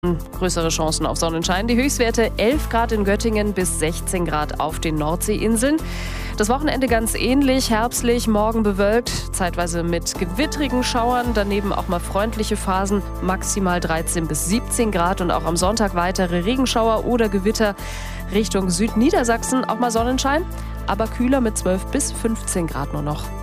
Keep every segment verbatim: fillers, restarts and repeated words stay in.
Größere Chancen auf Sonnenschein. Die Höchstwerte elf Grad in Göttingen bis sechzehn Grad auf den Nordseeinseln. Das Wochenende ganz ähnlich, herbstlich, morgen bewölkt, zeitweise mit gewittrigen Schauern, daneben auch mal freundliche Phasen, maximal dreizehn bis siebzehn Grad und auch am Sonntag weitere Regenschauer oder Gewitter Richtung Südniedersachsen, auch mal Sonnenschein, aber kühler mit zwölf bis fünfzehn Grad nur noch.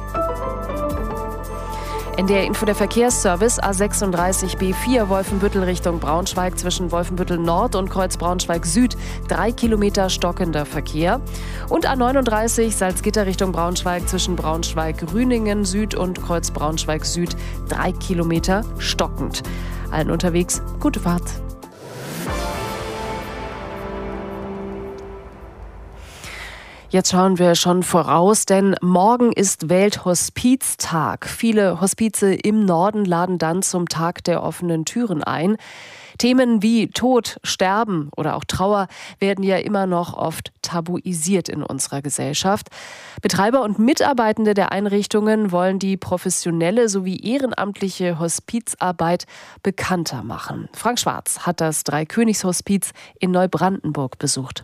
N D R Info der Verkehrsservice A sechsunddreißig B vier Wolfenbüttel Richtung Braunschweig zwischen Wolfenbüttel Nord und Kreuz Braunschweig Süd. Drei Kilometer stockender Verkehr. Und A neununddreißig Salzgitter Richtung Braunschweig zwischen Braunschweig-Rüningen Süd und Kreuz Braunschweig Süd. Drei Kilometer stockend. Allen unterwegs gute Fahrt. Jetzt schauen wir schon voraus, denn morgen ist Welthospiztag. Viele Hospize im Norden laden dann zum Tag der offenen Türen ein. Themen wie Tod, Sterben oder auch Trauer werden ja immer noch oft tabuisiert in unserer Gesellschaft. Betreiber und Mitarbeitende der Einrichtungen wollen die professionelle sowie ehrenamtliche Hospizarbeit bekannter machen. Frank Schwarz hat das Dreikönigshospiz in Neubrandenburg besucht.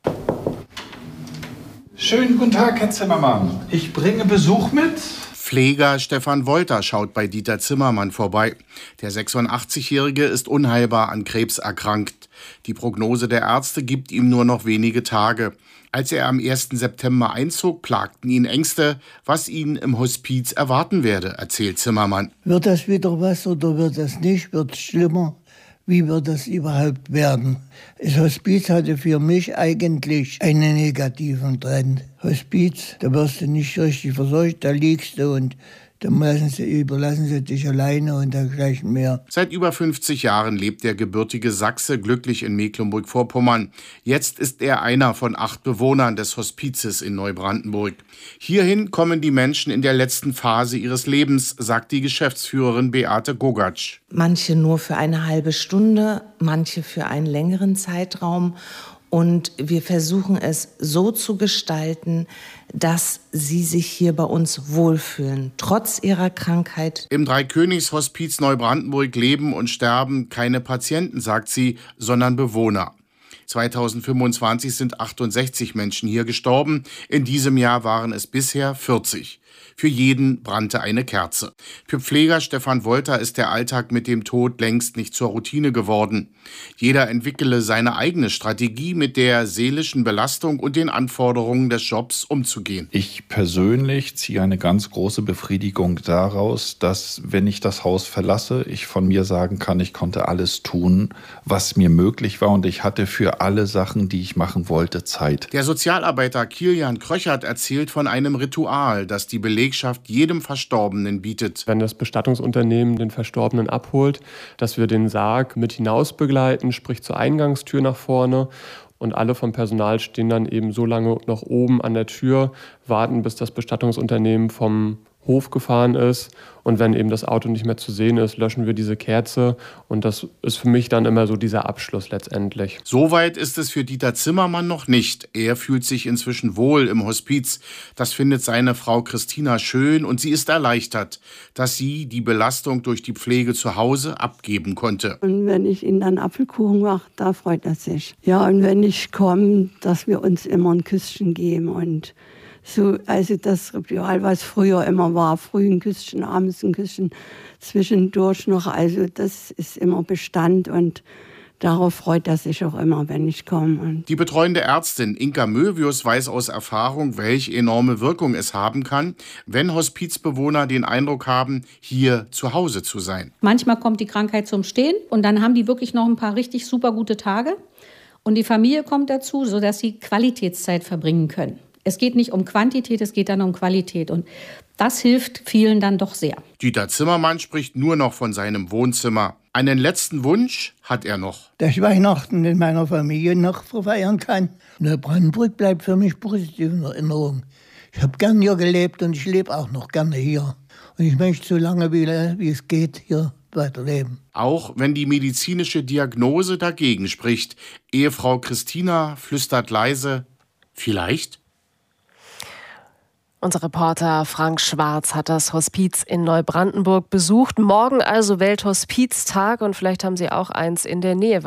Schönen guten Tag, Herr Zimmermann. Ich bringe Besuch mit. Pfleger Stefan Wolter schaut bei Dieter Zimmermann vorbei. Der sechsundachtzigjährige ist unheilbar an Krebs erkrankt. Die Prognose der Ärzte gibt ihm nur noch wenige Tage. Als er am ersten September einzog, plagten ihn Ängste, was ihn im Hospiz erwarten werde, erzählt Zimmermann. Wird das wieder was oder wird das nicht? Wird es schlimmer? Wie wird das überhaupt werden? Das Hospiz hatte für mich eigentlich einen negativen Trend. Hospiz, da wirst du nicht richtig versorgt, da liegst du und dann lassen sie, überlassen sie dich alleine und dergleichen mehr. Seit über fünfzig Jahren lebt der gebürtige Sachse glücklich in Mecklenburg-Vorpommern. Jetzt ist er einer von acht Bewohnern des Hospizes in Neubrandenburg. Hierhin kommen die Menschen in der letzten Phase ihres Lebens, sagt die Geschäftsführerin Beate Gogatsch. Manche nur für eine halbe Stunde, manche für einen längeren Zeitraum. Und wir versuchen es so zu gestalten, dass sie sich hier bei uns wohlfühlen, trotz ihrer Krankheit. Im Dreikönigshospiz Neubrandenburg leben und sterben keine Patienten, sagt sie, sondern Bewohner. zweitausendfünfundzwanzig sind achtundsechzig Menschen hier gestorben. In diesem Jahr waren es bisher vierzig. Für jeden brannte eine Kerze. Für Pfleger Stefan Wolter ist der Alltag mit dem Tod längst nicht zur Routine geworden. Jeder entwickle seine eigene Strategie, mit der seelischen Belastung und den Anforderungen des Jobs umzugehen. Ich persönlich ziehe eine ganz große Befriedigung daraus, dass, wenn ich das Haus verlasse, ich von mir sagen kann, ich konnte alles tun, was mir möglich war und ich hatte für alle Sachen, die ich machen wollte, Zeit. Der Sozialarbeiter Kilian Kröchert erzählt von einem Ritual, das die Belegschaft jedem Verstorbenen bietet. Wenn das Bestattungsunternehmen den Verstorbenen abholt, dass wir den Sarg mit hinaus begleiten, sprich zur Eingangstür nach vorne. Und alle vom Personal stehen dann eben so lange noch oben an der Tür, warten, bis das Bestattungsunternehmen vom Hof gefahren ist. Und wenn eben das Auto nicht mehr zu sehen ist, löschen wir diese Kerze. Und das ist für mich dann immer so dieser Abschluss letztendlich. Soweit ist es für Dieter Zimmermann noch nicht. Er fühlt sich inzwischen wohl im Hospiz. Das findet seine Frau Christina schön und sie ist erleichtert, dass sie die Belastung durch die Pflege zu Hause abgeben konnte. Und wenn ich ihnen dann Apfelkuchen mache, da freut er sich. Ja, und wenn ich komme, dass wir uns immer ein Küsschen geben und so, also das Ritual, was früher immer war, früh ein Küsschen, abends ein Küsschen, zwischendurch noch, also das ist immer Bestand und darauf freut er sich auch immer, wenn ich komme. Und die betreuende Ärztin Inka Mövius weiß aus Erfahrung, welche enorme Wirkung es haben kann, wenn Hospizbewohner den Eindruck haben, hier zu Hause zu sein. Manchmal kommt die Krankheit zum Stehen und dann haben die wirklich noch ein paar richtig super gute Tage und die Familie kommt dazu, sodass sie Qualitätszeit verbringen können. Es geht nicht um Quantität, es geht dann um Qualität. Und das hilft vielen dann doch sehr. Dieter Zimmermann spricht nur noch von seinem Wohnzimmer. Einen letzten Wunsch hat er noch. Dass ich Weihnachten mit meiner Familie noch feiern kann. Neubrandenburg bleibt für mich positiv in Erinnerung. Ich habe gern hier gelebt und ich lebe auch noch gerne hier. Und ich möchte so lange, wie, wie es geht, hier weiterleben. Auch wenn die medizinische Diagnose dagegen spricht. Ehefrau Christina flüstert leise, vielleicht? Unser Reporter Frank Schwarz hat das Hospiz in Neubrandenburg besucht. Morgen also Welthospiztag und vielleicht haben Sie auch eins in der Nähe.